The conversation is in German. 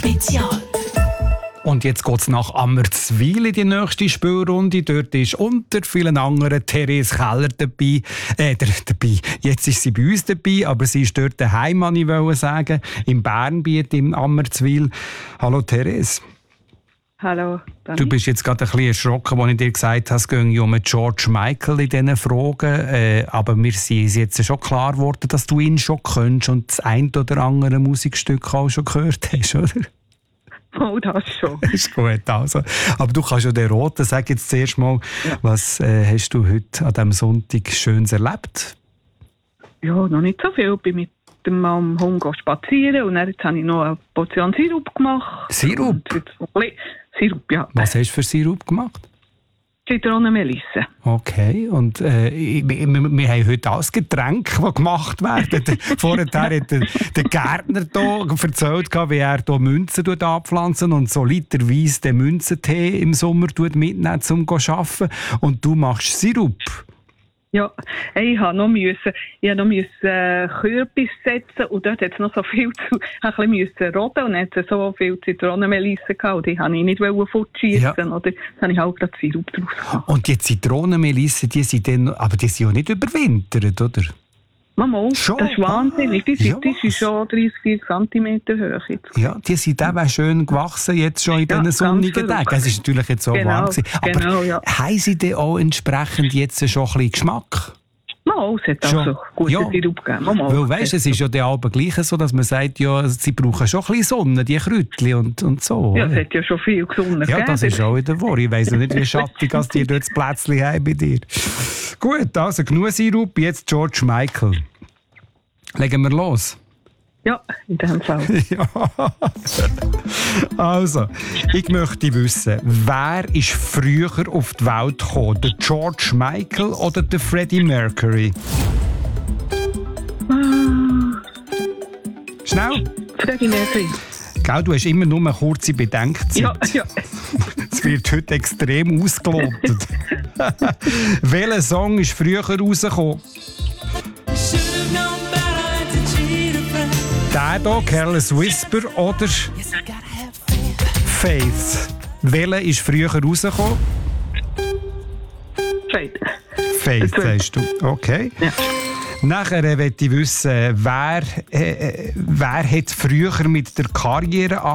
Spezial. Und jetzt geht es nach Ammerzwil in die nächste Spielrunde. Dort ist unter vielen anderen Therese Keller dabei. Jetzt ist sie bei uns dabei, aber sie ist dort daheim, kann ich sagen, im Bernbiet, im Ammerzwil. Hallo Therese. Hallo, Dani. Du bist jetzt gerade ein bisschen erschrocken, als ich dir gesagt habe, es gehe um George Michael in diesen Fragen. Aber mir ist jetzt schon klar geworden, dass du ihn schon kennst und das ein oder andere Musikstück auch schon gehört hast, oder? Oh, das schon. Ist gut, also. Aber du kannst ja den Roten. Sag jetzt zuerst mal, was hast du heute an diesem Sonntag Schönes erlebt? Ja, noch nicht so viel. Ich bin mit dem Hund spazieren und dann jetzt habe ich noch eine Portion Sirup gemacht. Sirup? Sirup, ja. Was hast du für Sirup gemacht? Zitronenmelisse. Okay, und wir haben heute alles Getränke, die gemacht werden. Vorher hat der Gärtner hier erzählt, wie er hier Münzen anpflanzen und so literweise den Münzentee im Sommer mitnehmen, um zu arbeiten. Und du machst Sirup. Ja, ich musste noch Kürbis setzen und dort hat es noch so viel zu, ein bisschen roden und dann hat es so viel Zitronenmelisse gehabt und die wollte ich nicht fortschießen, oder? Dann habe ich halt gerade Sirup draus gemacht. Und die Zitronenmelisse, die sind ja nicht überwintert, oder? Mama, schon? Das ist wahnsinnig. Die Ja, ist schon 30-40 cm hoch. Jetzt. Ja, die sind eben schön gewachsen, jetzt schon in diesen sonnigen Tagen. Es ist natürlich jetzt so warm gewesen. Aber haben sie denn auch entsprechend jetzt schon ein bisschen Geschmack? Mal, es hat auch so gute Sirup gegeben. Weil weisst, es ist ja der Abend gleich so, dass man sagt, ja, sie brauchen schon ein bisschen Sonne, die Kräutchen und so. Ja, es hat ja schon viel Sonne gegeben. Ja, das ist auch wieder wahr. Ich weiss ja nicht, wie schattig als die dort das Plätzchen haben bei dir. Gut, also genug Sirup, jetzt George Michael. Legen wir los. Ja, in dem Fall. Ja. Also, ich möchte wissen, wer ist früher auf die Welt gekommen? Der George Michael oder der Freddie Mercury? Schnell! Freddie Mercury. Gell, du hast immer nur eine kurze Bedenkzeit. Ja. Es wird heute extrem ausgelotet. Welcher Song ist früher rausgekommen? Der hier, Careless Whisper oder Faith? Welcher ist früher rausgekommen? Faith, sagst du. Okay. Ja. Nachher möchte ich wissen, wer hat früher mit der Karriere